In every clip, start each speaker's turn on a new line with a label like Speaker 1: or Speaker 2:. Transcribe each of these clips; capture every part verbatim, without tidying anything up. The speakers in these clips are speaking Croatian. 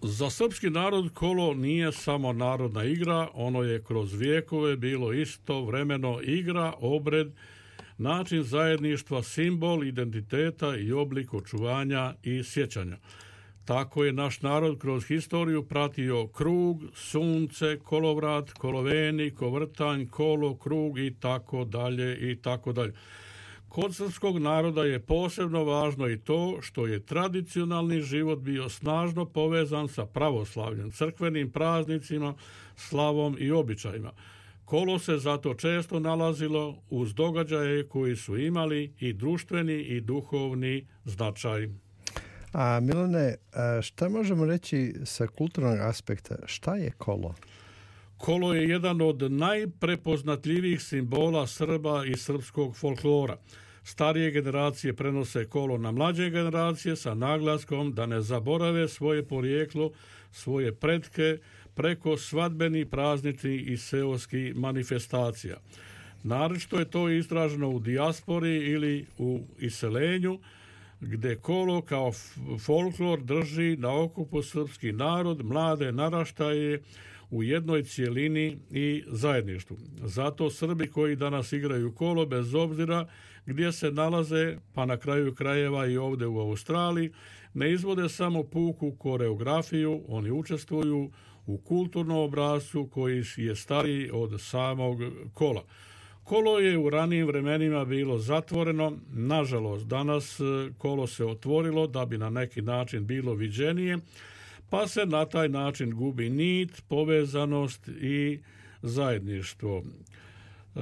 Speaker 1: Za srpski narod kolo nije samo narodna igra, ono je kroz vijekove bilo istovremeno igra, obred, način zajedništva, simbol identiteta i oblik očuvanja i sjećanja. Tako je naš narod kroz historiju pratio krug, sunce, kolovrat, koloveni, kovrtanj, kolo, krug i tako dalje i tako dalje. Kod srpskog naroda je posebno važno i to što je tradicionalni život bio snažno povezan sa pravoslavljem, crkvenim praznicima, slavom i običajima. Kolo se zato često nalazilo uz događaje koji su imali i društveni i duhovni značaj.
Speaker 2: A Milane, šta možemo reći sa kulturnog aspekta? Šta je kolo?
Speaker 1: Kolo je jedan od najprepoznatljivijih simbola Srba i srpskog folklora. Starije generacije prenose kolo na mlađe generacije sa naglaskom da ne zaborave svoje porijeklo, svoje pretke preko svadbenih, prazničnih i seoskih manifestacija. Naročito je to izraženo u dijaspori ili u iselenju, gdje kolo kao folklor drži na okupu srpski narod, mlade naraštaje u jednoj cijelini i zajedništvu. Zato Srbi koji danas igraju kolo, bez obzira gdje se nalaze, pa na kraju krajeva i ovdje u Australiji, ne izvode samo puku koreografiju, oni učestvuju u kulturnom obrascu koji je stariji od samog kola. Kolo je u ranijim vremenima bilo zatvoreno, nažalost danas kolo se otvorilo da bi na neki način bilo viđenije, pa se na taj način gubi nit, povezanost i zajedništvo. E,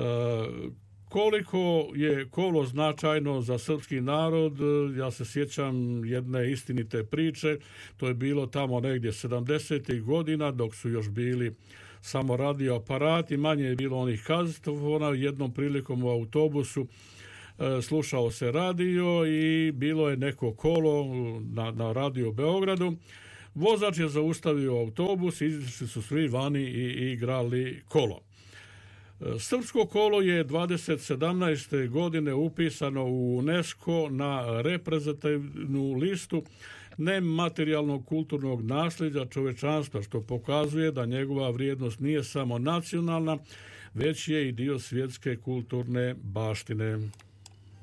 Speaker 1: koliko je kolo značajno za srpski narod, ja se sjećam jedne istinite priče, to je bilo tamo negdje sedamdesetih godina dok su još bili samo radio aparati, manje je bilo onih kazetofona, jednom prilikom u autobusu e, slušao se radio i bilo je neko kolo na, na radio Beogradu. Vozač je zaustavio autobus, izišli su svi vani i, i igrali kolo. Srpsko kolo je dvadeset sedamnaeste. godine upisano u UNESCO na reprezentativnu listu nematerijalnog kulturnog nasljeđa čovečanstva, što pokazuje da njegova vrijednost nije samo nacionalna, već je i dio svjetske kulturne baštine.